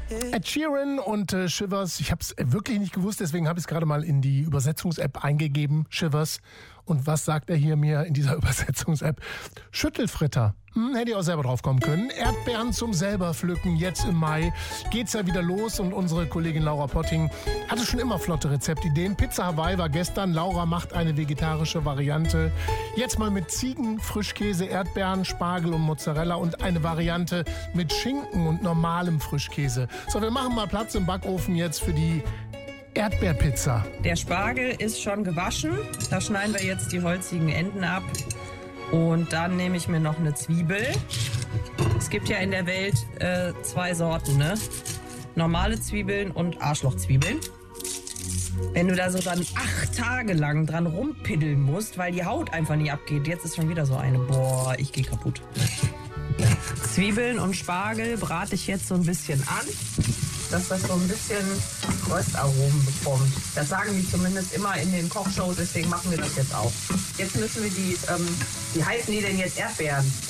Ed Sheeran und Shivers. Ich habe es wirklich nicht gewusst, deswegen habe ich es gerade mal in die Übersetzungs-App eingegeben. Shivers. Und was sagt er hier mir in dieser Übersetzungs-App? Schüttelfritter. Hätte ich auch selber drauf kommen können. Erdbeeren zum selber pflücken. Jetzt im Mai geht's ja wieder los und unsere Kollegin Laura Potting hatte schon immer flotte Rezeptideen. Pizza Hawaii war gestern. Laura macht eine vegetarische Variante. Jetzt mal mit Ziegen, Frischkäse, Erdbeeren, Spargel und Mozzarella und eine Variante mit Schinken und normalem Frischkäse. So, wir machen mal Platz im Backofen jetzt für die Erdbeerpizza. Der Spargel ist schon gewaschen. Da schneiden wir jetzt die holzigen Enden ab. Und dann nehme ich mir noch eine Zwiebel. Es gibt ja in der Welt 2 Sorten, ne? Normale Zwiebeln und Arschlochzwiebeln. Wenn du da so dann 8 Tage lang dran rumpiddeln musst, weil die Haut einfach nicht abgeht. Jetzt ist schon wieder so eine. Boah, ich gehe kaputt. Zwiebeln und Spargel brate ich jetzt so ein bisschen an, dass das so ein bisschen Röstaromen bekommt. Das sagen die zumindest immer in den Kochshows, deswegen machen wir das jetzt auch. Jetzt müssen wir die heißen die denn jetzt Erdbeeren?